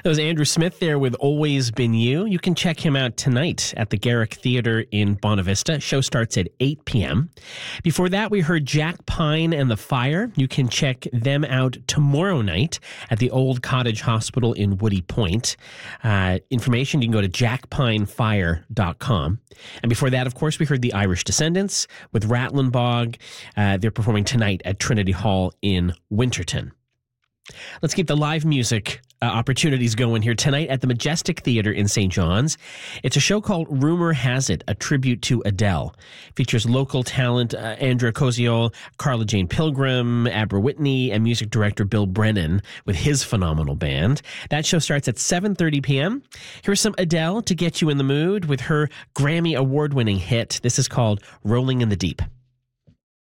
That was Andrew Smith there with Always Been You. You can check him out tonight at the Garrick Theatre in Bonavista. Show starts at 8 p.m. Before that, we heard Jack Pine and the Fire. You can check them out tomorrow night at the Old Cottage Hospital in Woody Point. Information, you can go to jackpinefire.com. And before that, of course, we heard the Irish Descendants with Rattling Bog. They're performing tonight at Trinity Hall in Winterton. Let's keep the live music opportunities going here tonight at the Majestic Theatre in St. John's. It's a show called Rumor Has It, a tribute to Adele. Features local talent Andrea Koziol, Carla Jane Pilgrim, Abra Whitney, and music director Bill Brennan with his phenomenal band. That show starts at 7:30 p.m. Here's some Adele to get you in the mood with her Grammy award-winning hit. This is called Rolling in the Deep.